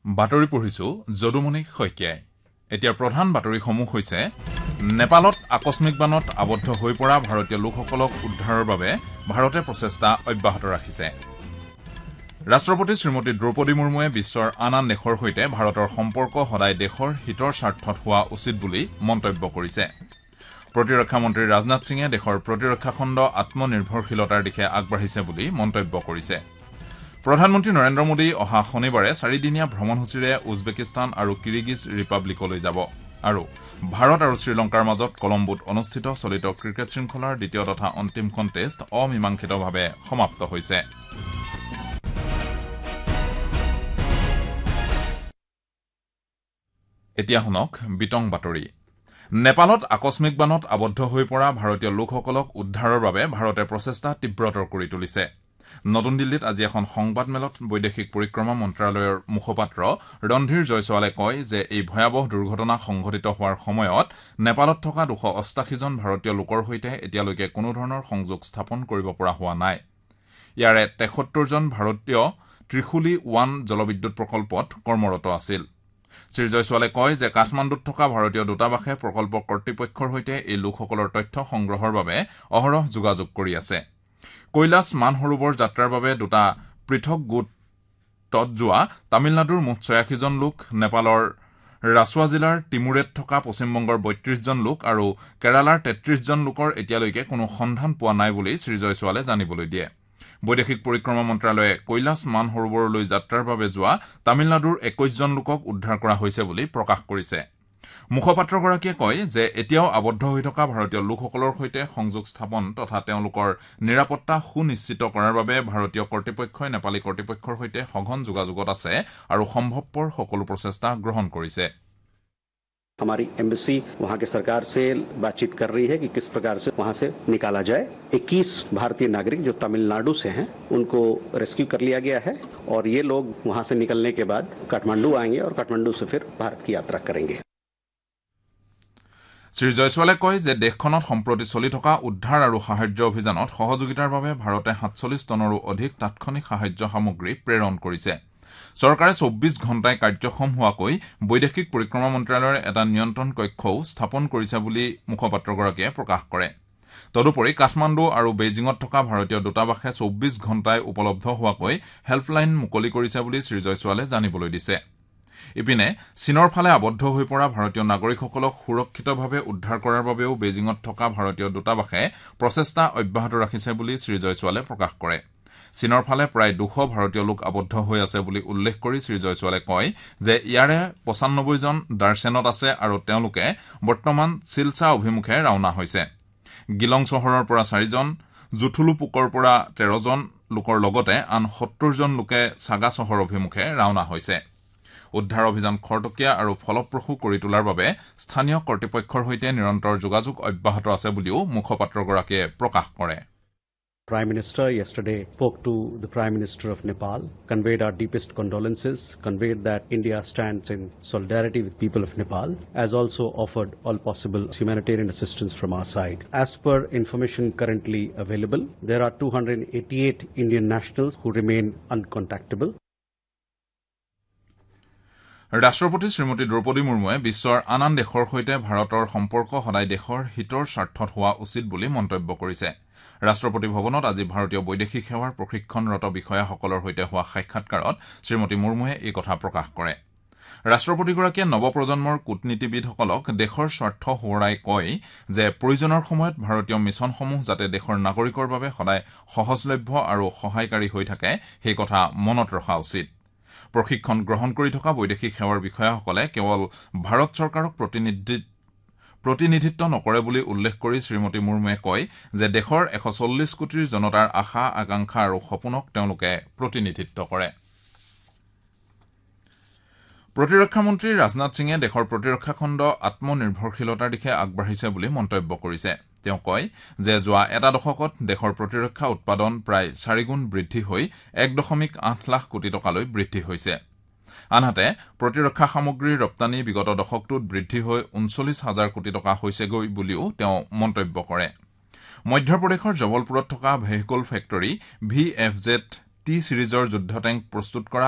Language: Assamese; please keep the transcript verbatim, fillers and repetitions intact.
বাতৰি পঢ়িছো যদুমণি শইকীয়াই। এতিয়া প্ৰধান বাতৰিসমূহ হৈছে নেপালত আকস্মিক বানত আবদ্ধ হৈ পৰা ভাৰতীয় লোকসকলক উদ্ধাৰৰ বাবে ভাৰতে প্ৰচেষ্টা অব্যাহত ৰাখিছে। ৰাষ্ট্ৰপতি শ্ৰীমতী দ্ৰৌপদী মুৰ্মুৱে বিশ্বৰ আন আন দেশৰ সৈতে ভাৰতৰ সম্পৰ্ক সদায় দেশৰ হিতৰ স্বাৰ্থত হোৱা উচিত বুলি মন্তব্য কৰিছে। প্ৰতিৰক্ষা মন্ত্ৰী ৰাজনাথ সিঙে দেশৰ প্ৰতিৰক্ষা খণ্ড আত্মনিৰ্ভৰশীলতাৰ দিশে আগবাঢ়িছে বুলি মন্তব্য কৰিছে। প্ৰধানমন্ত্ৰী নৰেন্দ্ৰ মোদী অহা শনিবাৰে চাৰিদিনীয়া ভ্ৰমণসূচীৰে উজবেকিস্তান আৰু কিৰিগিজ ৰিপাব্লিকলৈ যাব আৰু ভাৰত আৰু শ্ৰীলংকাৰ মাজত কলম্বোত অনুষ্ঠিত চলিত ক্ৰিকেট শৃংখলাৰ দ্বিতীয় তথা অন্তিমখন টেষ্ট অমীমাংসিতভাৱে সমাপ্ত হৈছে। এতিয়া শুনক বিতং বাতৰি। নেপালত আকস্মিক বানত আবদ্ধ হৈ পৰা ভাৰতীয় লোকসকলক উদ্ধাৰৰ বাবে ভাৰতে প্ৰচেষ্টা তীব্ৰতৰ কৰি তুলিছে। নতুন দিল্লীত আজি এখন সংবাদমেলত বৈদেশিক পৰিক্ৰমা মন্ত্ৰালয়ৰ মুখপাত্ৰ ৰণধীৰ জয়ছোৱালে কয় যে এই ভয়াৱহ দুৰ্ঘটনা সংঘটিত হোৱাৰ সময়ত নেপালত থকা দুশ অষ্টাশীজন ভাৰতীয় লোকৰ সৈতে এতিয়ালৈকে কোনোধৰণৰ সংযোগ স্থাপন কৰিব পৰা হোৱা নাই। ইয়াৰে তেসত্তৰজন ভাৰতীয় ত্ৰিশুলী ওৱান জলবিদ্যুৎ প্ৰকল্পত কৰ্মৰত আছিল। শ্ৰীজয়ছোৱালে কয় যে কাঠমাণ্ডুত থকা ভাৰতীয় দূতাবাসে প্ৰকল্প কৰ্তৃপক্ষৰ সৈতে এই লোকসকলৰ তথ্য সংগ্ৰহৰ বাবে অহৰহ যোগাযোগ কৰি আছে। কৈলাশ মানসৰোবৰ যাত্ৰাৰ বাবে দুটা পৃথক গোটত যোৱা তামিলনাডুৰ মুঠ ছয়াশীজন লোক, নেপালৰ ৰাছুৱা জিলাৰ টিমুৰেত থকা পশ্চিমবংগৰ বত্ৰিশজন লোক আৰু কেৰালাৰ তেত্ৰিশজন লোকৰ এতিয়ালৈকে কোনো সন্ধান পোৱা নাই বুলি শ্ৰীজয়ছোৱালে জানিবলৈ দিয়ে। বৈদেশিক পৰিক্ৰমা মন্ত্ৰালয়ে কৈলাশ মানসৰোবৰলৈ যাত্ৰাৰ বাবে যোৱা তামিলনাডুৰ একৈশজন লোকক উদ্ধাৰ কৰা হৈছে বুলি প্ৰকাশ কৰিছে। মুখপাত্ৰগৰাকীয়ে কয় যে এতিয়াও আবদ্ধ হৈ থকা ভাৰতীয় লোকসকলৰ সৈতে সংযোগ স্থাপন তথা তেওঁলোকৰ নিৰাপত্তা সুনিশ্চিত কৰাৰ বাবে ভাৰতীয় কৰ্তৃপক্ষই নেপালী কৰ্তৃপক্ষৰ সৈতে সঘন যোগাযোগত আছে আৰু সম্ভৱপৰ সকলো প্ৰচেষ্টা গ্ৰহণ কৰিছে। हमारी एम्बेसी वहां के सरकार से बातचीत कर रही है कि किस प्रकार से वहां से निकाला जाए। इक्कीस भारतीय नागरिक जो तमिलनाडु से हैं उनको रेस्क्यू कर लिया गया है और ये लोग वहां से निकलने के बाद काठमांडू आएंगे और काठमांडू से फिर भारत की यात्रा करेंगे। শ্ৰী জয়ছোৱালে কয় যে দেশখনত সম্প্ৰতি চলি থকা উদ্ধাৰ আৰু সাহায্য অভিযানত সহযোগিতাৰ বাবে ভাৰতে সাতচল্লিছ টনৰো অধিক তাৎক্ষণিক সাহায্য সামগ্ৰী প্ৰেৰণ কৰিছে। চৰকাৰে চৌব্বিছ ঘণ্টাই কাৰ্যক্ষম হোৱাকৈ বৈদেশিক পৰিক্ৰমা মন্ত্ৰালয়ৰ এটা নিয়ন্ত্ৰণ কক্ষও স্থাপন কৰিছে বুলি মুখপাত্ৰগৰাকীয়ে প্ৰকাশ কৰে। তদুপৰি কাঠমাণ্ডু আৰু বেইজিঙত থকা ভাৰতীয় দূতাবাসে চৌব্বিছ ঘণ্টাই উপলব্ধ হোৱাকৈ হেল্পলাইন মুকলি কৰিছে বুলি শ্ৰী জয়ছোৱালে জানিবলৈ দিছে। ইপিনে চীনৰ ফালে আবদ্ধ হৈ পৰা ভাৰতীয় নাগৰিকসকলক সুৰক্ষিতভাৱে উদ্ধাৰ কৰাৰ বাবেও বেইজিঙত থকা ভাৰতীয় দূতাবাসে প্ৰচেষ্টা অব্যাহত ৰাখিছে বুলি শ্ৰী জয়ছোৱালে প্ৰকাশ কৰে। চীনৰ ফালে প্ৰায় দুশ ভাৰতীয় লোক আবদ্ধ হৈ আছে বুলি উল্লেখ কৰি শ্ৰী জয়ছোৱালে কয় যে ইয়াৰে পঁচানব্বৈজন দাৰ্চেনত আছে আৰু তেওঁলোকে বৰ্তমান চিলচা অভিমুখে ৰাওনা হৈছে। গিলং চহৰৰ পৰা চাৰিজন, জুথুলুপুকৰ পৰা তেৰজন লোকৰ লগতে আন সত্তৰজন লোকে ছাগা চহৰ অভিমুখে ৰাওনা হৈছে। উদ্ধাৰ অভিযান খৰতকীয়া আৰু ফলপ্ৰসূ কৰি তোলাৰ বাবে স্থানীয় কৰ্তৃপক্ষৰ সৈতে নিৰন্তৰ যোগাযোগ অব্যাহত আছে বুলিও মুখপাত্ৰগৰাকীয়ে প্ৰকাশ কৰে। Prime Minister yesterday spoke to the Prime Minister of Nepal, conveyed our deepest condolences, conveyed that India stands in solidarity with people of Nepal, as also offered all possible humanitarian assistance from our side. As per information currently available, there are two hundred eighty-eight Indian nationals who remain uncontactable. ৰাষ্ট্ৰপতি শ্ৰীমতী দ্ৰৌপদী মুৰ্মুৱে বিশ্বৰ আন আন দেশৰ সৈতে ভাৰতৰ সম্পৰ্ক সদায় দেশৰ হিতৰ স্বাৰ্থত হোৱা উচিত বুলি মন্তব্য কৰিছে। ৰাষ্ট্ৰপতি ভৱনত আজি ভাৰতীয় বৈদেশিক সেৱাৰ প্ৰশিক্ষণৰত বিষয়াসকলৰ সৈতে হোৱা সাক্ষাৎকাৰত শ্ৰীমতী মুৰ্মুৱে এই কথা প্ৰকাশ কৰে। ৰাষ্ট্ৰপতিগৰাকীয়ে নৱপ্ৰজন্মৰ কূটনীতিবিদসকলক দেশৰ স্বাৰ্থ সোঁৱৰাই কয় যে প্ৰয়োজনৰ সময়ত ভাৰতীয় মিছনসমূহ যাতে দেশৰ নাগৰিকৰ বাবে সদায় সহজলভ্য আৰু সহায়কাৰী হৈ থাকে সেই কথা মনত ৰখা উচিত। প্ৰশিক্ষণ গ্ৰহণ কৰি থকা বৈদেশিক সেৱাৰ বিষয়াসকলে কেৱল ভাৰত চৰকাৰক প্ৰতিনিধিত্ব নকৰে বুলি উল্লেখ কৰি শ্ৰীমতী মুৰ্মুৱে কয় যে দেশৰ এশ চল্লিছ কোটিৰ জনতাৰ আশা আকাংক্ষা আৰু সপোনক তেওঁলোকে প্ৰতিনিধিত্ব কৰে। প্ৰতিৰক্ষা মন্ত্ৰী ৰাজনাথ সিঙে দেশৰ প্ৰতিৰক্ষা খণ্ড আত্মনিৰ্ভৰশীলতাৰ দিশে আগবাঢ়িছে বুলি মন্তব্য কৰিছে। তেওঁ কয় যে যোৱা এটা দশকত দেশৰ প্ৰতিৰক্ষা উৎপাদন প্ৰায় চাৰিগুণ বৃদ্ধি হৈ এক দশমিক আঠ লাখ কোটি টকালৈ বৃদ্ধি হৈছে। আনহাতে প্ৰতিৰক্ষা সামগ্ৰীৰ ৰপ্তানি বিগত দশকটোত বৃদ্ধি হৈ ঊনচল্লিছ হাজাৰ কোটি টকা হৈছেগৈ বুলিও তেওঁ মন্তব্য কৰে। মধ্যপ্ৰদেশৰ জবলপুৰত থকা vehicle factory V F Z T ছিৰিজৰ যুদ্ধ টেংক প্ৰস্তুত কৰা